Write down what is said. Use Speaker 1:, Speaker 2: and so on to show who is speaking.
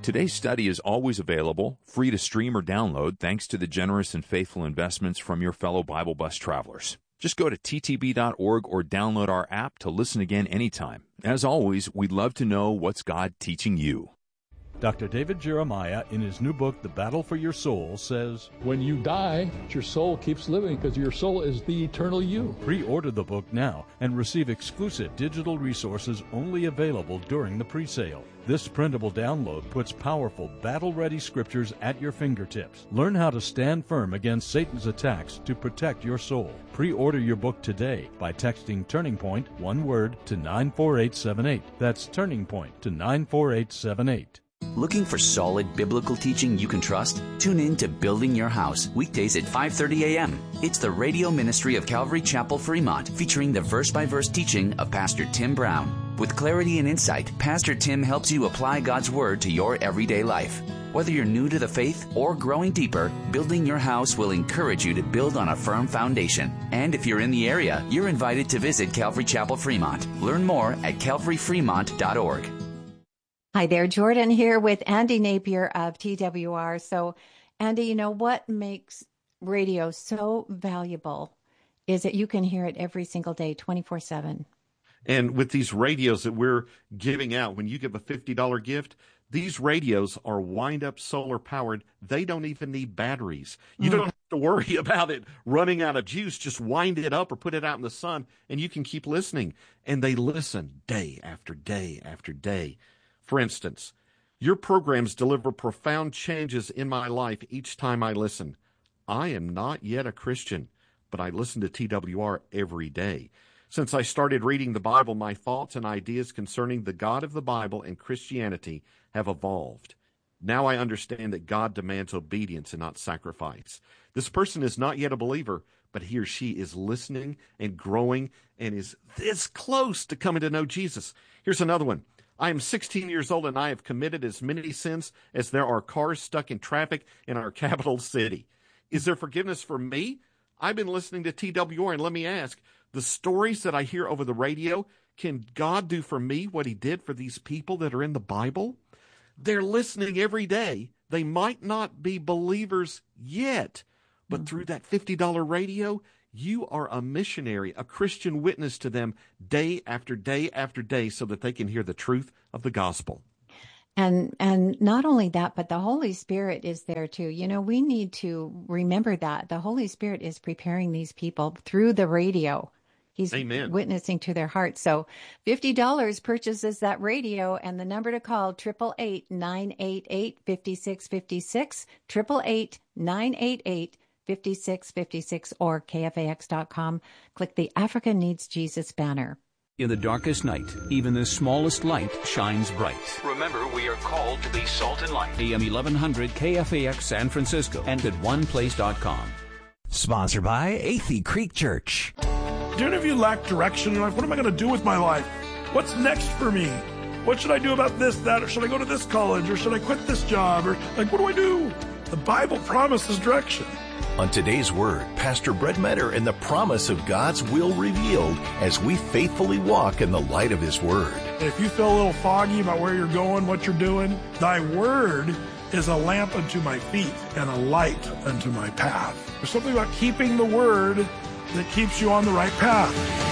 Speaker 1: Today's study is always available, free to stream or download, thanks to the generous and faithful investments from your fellow Bible Bus travelers. Just go to ttb.org or download our app to listen again anytime. As always, we'd love to know what's God teaching you.
Speaker 2: Dr. David Jeremiah, in his new book, The Battle for Your Soul, says,
Speaker 3: when you die, your soul keeps living because your soul is the eternal you.
Speaker 2: Pre-order the book now and receive exclusive digital resources only available during the pre-sale. This printable download puts powerful, battle-ready scriptures at your fingertips. Learn how to stand firm against Satan's attacks to protect your soul. Pre-order your book today by texting Turning Point, one word, to 94878. That's Turning Point to 94878.
Speaker 4: Looking for solid biblical teaching you can trust? Tune in to Building Your House, weekdays at 5:30 a.m. It's the radio ministry of Calvary Chapel, Fremont, featuring the verse-by-verse teaching of Pastor Tim Brown. With clarity and insight, Pastor Tim helps you apply God's Word to your everyday life. Whether you're new to the faith or growing deeper, Building Your House will encourage you to build on a firm foundation. And if you're in the area, you're invited to visit Calvary Chapel, Fremont. Learn more at calvaryfremont.org.
Speaker 5: Hi there, Jordan here with Andy Napier of TWR. So, Andy, you know what makes radio so valuable is that you can hear it every single day, 24/7.
Speaker 6: And with these radios that we're giving out, when you give a $50 gift, these radios are wind-up solar powered. They don't even need batteries. You don't have to worry about it running out of juice. Just wind it up or put it out in the sun, and you can keep listening. And they listen day after day after day. For instance, your programs deliver profound changes in my life each time I listen. I am not yet a Christian, but I listen to TWR every day. Since I started reading the Bible, my thoughts and ideas concerning the God of the Bible and Christianity have evolved. Now I understand that God demands obedience and not sacrifice. This person is not yet a believer, but he or she is listening and growing and is this close to coming to know Jesus. Here's another one. I am 16 years old and I have committed as many sins as there are cars stuck in traffic in our capital city. Is there forgiveness for me? I've been listening to TWR, and let me ask, the stories that I hear over the radio, can God do for me what he did for these people that are in the Bible? They're listening every day. They might not be believers yet, but through that $50 radio, you are a missionary, a Christian witness to them day after day after day so that they can hear the truth of the gospel.
Speaker 5: And not only that, but the Holy Spirit is there too. You know, we need to remember that the Holy Spirit is preparing these people through the radio. He's witnessing to their hearts. So $50 purchases that radio, and the number to call, 888-988-5656, 888-988-5656, or KFAX.com. Click the Africa Needs Jesus banner.
Speaker 7: In the darkest night, even the smallest light shines bright. Remember, we are called to be salt and light. AM 1100 KFAX San Francisco and at oneplace.com.
Speaker 8: Sponsored by Athey Creek Church.
Speaker 9: Do any of you lack direction in life? What am I going to do with my life? What's next for me? What should I do about this, that, or should I go to this college, or should I quit this job, or what do I do? The Bible promises direction.
Speaker 10: On today's Word, Pastor Brett Metter and the promise of God's will revealed as we faithfully walk in the light of His Word.
Speaker 9: If you feel a little foggy about where you're going, what you're doing, Thy Word is a lamp unto my feet and a light unto my path. There's something about keeping the Word that keeps you on the right path.